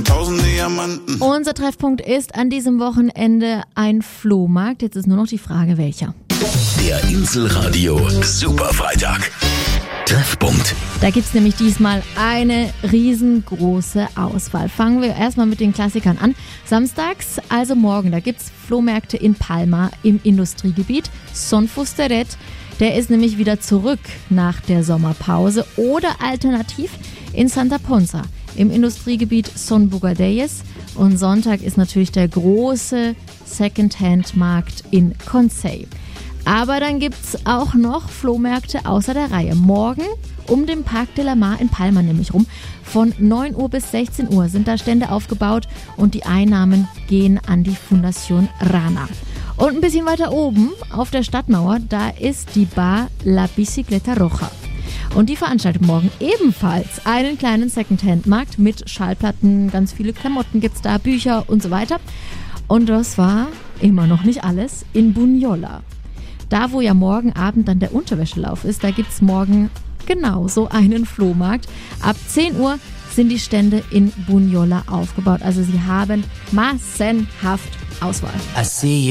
1000 Diamanten. Unser Treffpunkt ist an diesem Wochenende ein Flohmarkt. Jetzt ist nur noch die Frage, welcher. Der Inselradio Superfreitag. Treffpunkt. Da gibt's nämlich diesmal eine riesengroße Auswahl. Fangen wir erstmal mit den Klassikern an. Samstags, also morgen, da gibt's Flohmärkte in Palma im Industriegebiet. Son Fusteret, der ist nämlich wieder zurück nach der Sommerpause. Oder alternativ in Santa Ponsa im Industriegebiet Son Bugadeyes. Und Sonntag ist natürlich der große Secondhand-Markt in Consell. Aber dann gibt's auch noch Flohmärkte außer der Reihe. Morgen um den Parc de la Mar in Palma nämlich rum. Von 9 Uhr bis 16 Uhr sind da Stände aufgebaut und die Einnahmen gehen an die Fundación Rana. Und ein bisschen weiter oben auf der Stadtmauer, da ist die Bar La Bicicleta Roja. Und die veranstaltet morgen ebenfalls einen kleinen Secondhand-Markt mit Schallplatten, ganz viele Klamotten gibt's da, Bücher und so weiter. Und das war immer noch nicht alles in Bunyola. Da, wo ja morgen Abend dann der Unterwäschelauf ist, da gibt's morgen genau so einen Flohmarkt. Ab 10 Uhr sind die Stände in Bunyola aufgebaut. Also sie haben massenhaft Auswahl.